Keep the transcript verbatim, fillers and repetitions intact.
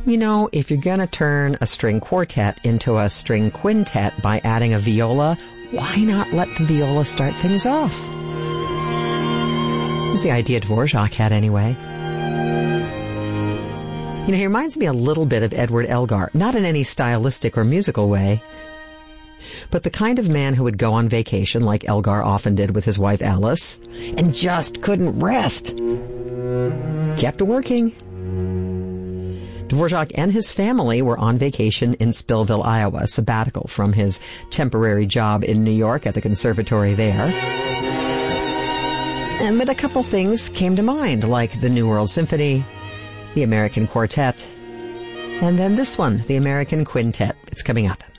You know, if you're going to turn a string quartet into a string quintet by adding a viola, why not let the viola start things off? It's the idea Dvorak had anyway. You know, he reminds me a little bit of Edward Elgar, not in any stylistic or musical way, but the kind of man who would go on vacation, like Elgar often did with his wife Alice, and just couldn't rest. Kept working. Dvorak and his family were on vacation in Spillville, Iowa, sabbatical from his temporary job in New York at the conservatory there. And but a couple things came to mind, like the New World Symphony, the American Quartet, and then this one, the American Quintet. It's coming up.